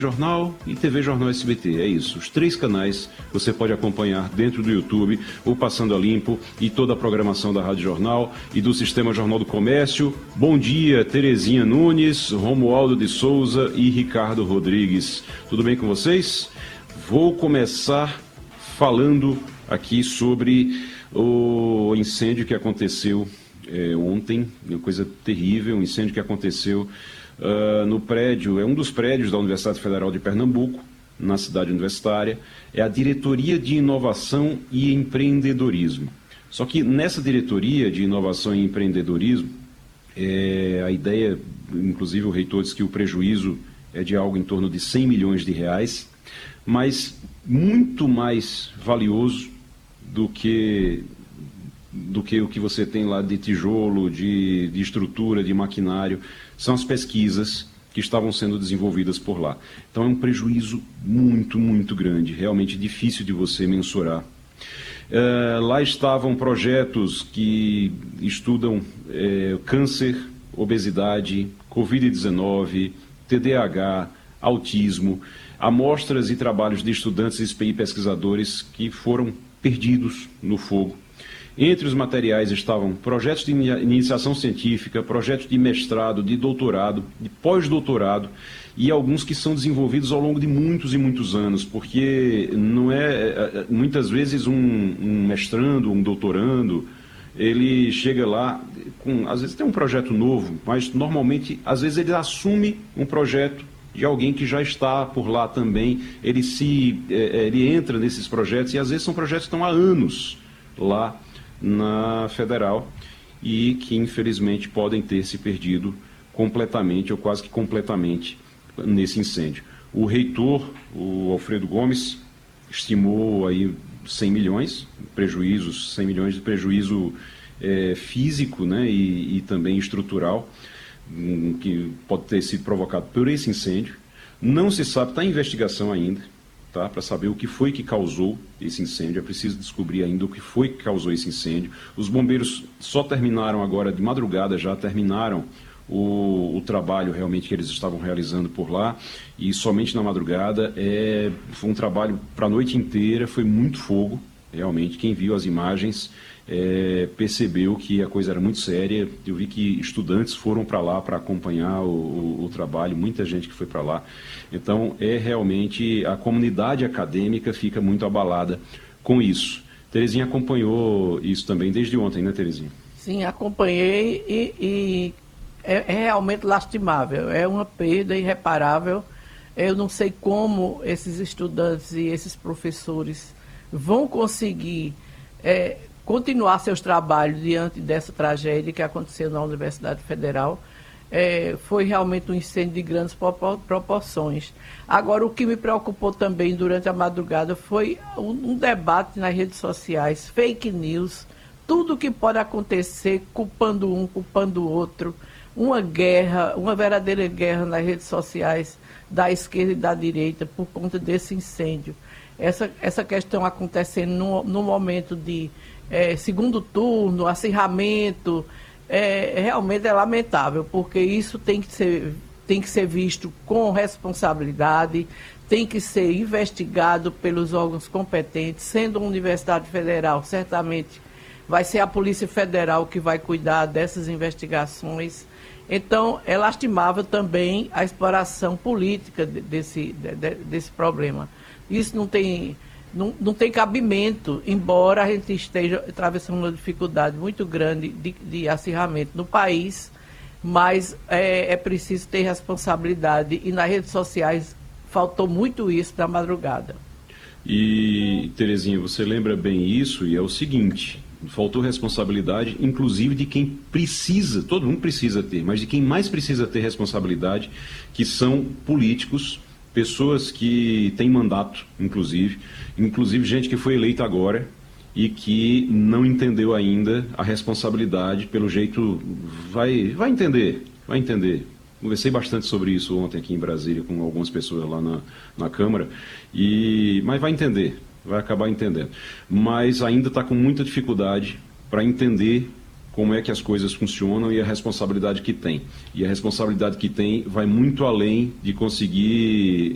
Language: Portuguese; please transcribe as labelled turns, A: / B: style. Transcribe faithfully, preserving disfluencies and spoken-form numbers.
A: Jornal e T V Jornal S B T, é isso. Os três canais você pode acompanhar dentro do YouTube, o Passando a Limpo e toda a programação da Rádio Jornal e do Sistema Jornal do Comércio. Bom dia, Terezinha Nunes, Romualdo de Souza e Ricardo Rodrigues. Tudo bem com vocês? Vou começar falando aqui sobre o incêndio que aconteceu é, ontem, uma coisa terrível, um incêndio que aconteceu Uh, no prédio, é um dos prédios da Universidade Federal de Pernambuco, na cidade universitária, é a Diretoria de Inovação e Empreendedorismo. Só que nessa Diretoria de Inovação e Empreendedorismo, é, a ideia, inclusive o reitor disse que o prejuízo é de algo em torno de cem milhões de reais, mas muito mais valioso do que, do que o que você tem lá de tijolo, de, de estrutura, de maquinário, são as pesquisas que estavam sendo desenvolvidas por lá. Então é um prejuízo muito, muito grande, realmente difícil de você mensurar. É, lá estavam projetos que estudam é, câncer, obesidade, covid dezenove, T D A H, autismo, amostras e trabalhos de estudantes e pesquisadores que foram perdidos no fogo. Entre os materiais estavam projetos de iniciação científica, projetos de mestrado, de doutorado, de pós-doutorado e alguns que são desenvolvidos ao longo de muitos e muitos anos, porque não é, muitas vezes um, um mestrando, um doutorando, ele chega lá, com, às vezes tem um projeto novo, mas normalmente, às vezes ele assume um projeto de alguém que já está por lá também, ele, se, ele entra nesses projetos e às vezes são projetos que estão há anos lá na Federal e que infelizmente podem ter se perdido completamente ou quase que completamente nesse incêndio. O reitor, o Alfredo Gomes, estimou aí cem milhões, prejuízos, cem milhões de prejuízo é, físico, né, e, e também estrutural, um, que pode ter sido provocado por esse incêndio. Não se sabe, está em investigação ainda, tá, para saber o que foi que causou esse incêndio. É preciso descobrir ainda o que foi que causou esse incêndio. Os bombeiros só terminaram agora, de madrugada já terminaram o, o trabalho realmente que eles estavam realizando por lá, e somente na madrugada. É, foi um trabalho para a noite inteira, foi muito fogo, realmente. Quem viu as imagens é, percebeu que a coisa era muito séria. Eu vi que estudantes foram para lá para acompanhar o, o, o trabalho, muita gente que foi para lá. Então, é realmente, a comunidade acadêmica fica muito abalada com isso. Terezinha acompanhou isso também desde ontem, né, Terezinha?
B: Sim, acompanhei e, e é, é realmente lastimável, é uma perda irreparável. Eu não sei como esses estudantes e esses professores vão conseguir é, continuar seus trabalhos diante dessa tragédia que aconteceu na Universidade Federal. É, foi realmente um incêndio de grandes proporções. Agora, o que me preocupou também durante a madrugada foi um, um debate nas redes sociais, fake news, tudo que pode acontecer culpando um, culpando o outro, uma guerra, uma verdadeira guerra nas redes sociais da esquerda e da direita por conta desse incêndio. Essa, essa questão acontecendo no, no momento de é, segundo turno, acirramento, é, realmente é lamentável, porque isso tem que ser, tem que ser visto com responsabilidade, tem que ser investigado pelos órgãos competentes, sendo uma Universidade Federal, certamente vai ser a Polícia Federal que vai cuidar dessas investigações. Então, é lastimável também a exploração política desse, desse problema. Isso não tem, não, não tem cabimento, embora a gente esteja atravessando uma dificuldade muito grande de, de acirramento no país, mas é, é preciso ter responsabilidade, e nas redes sociais faltou muito isso na madrugada.
A: E, Terezinha, você lembra bem isso, e é o seguinte: faltou responsabilidade, inclusive de quem precisa, todo mundo precisa ter, mas de quem mais precisa ter responsabilidade, que são políticos, pessoas que têm mandato, inclusive, inclusive gente que foi eleita agora e que não entendeu ainda a responsabilidade. Pelo jeito, vai, vai entender, vai entender. Conversei bastante sobre isso ontem aqui em Brasília com algumas pessoas lá na, na Câmara, e, mas vai entender, vai acabar entendendo. Mas ainda está com muita dificuldade para entender como é que as coisas funcionam e a responsabilidade que tem. E a responsabilidade que tem vai muito além de conseguir